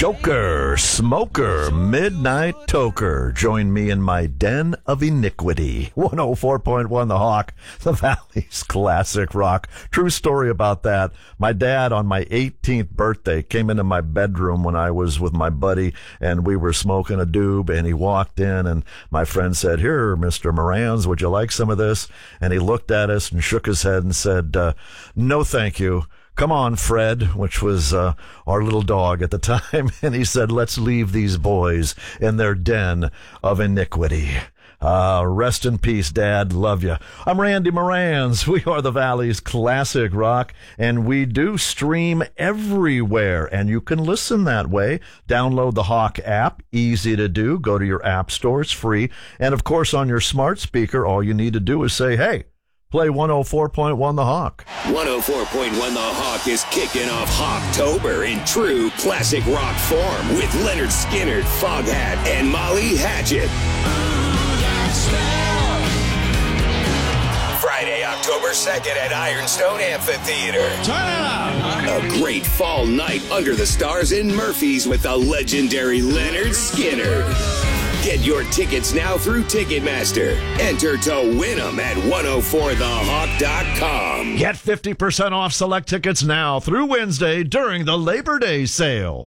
Joker, smoker, midnight toker. Join me in my den of iniquity. 104.1 The Hawk, the Valley's classic rock. True story about that. My dad, on my 18th birthday, came into my bedroom when I was with my buddy, and we were smoking a doob, and he walked in, and my friend said, "Here, Mr. Morans, would you like some of this?" And he looked at us and shook his head and said, "No, thank you. Come on, Fred," which was our little dog at the time. And he said, "Let's leave these boys in their den of iniquity." Rest in peace, Dad. Love you. I'm Randy Morans. We are the Valley's classic rock, and we do stream everywhere, and you can listen that way. Download the Hawk app. Easy to do. Go to your app store. It's free. And, of course, on your smart speaker, all you need to do is say, "Hey, play 104.1 The Hawk." 104.1 The Hawk is kicking off Hawktober in true classic rock form with Leonard Skinner, Foghat, and Molly Hatchet. Friday, October 2nd at Ironstone Amphitheater. Turn it up! A great fall night under the stars in Murphy's with the legendary Leonard Skinner. Get your tickets now through Ticketmaster. Enter to win them at 104thehawk.com. Get 50% off select tickets now through Wednesday during the Labor Day sale.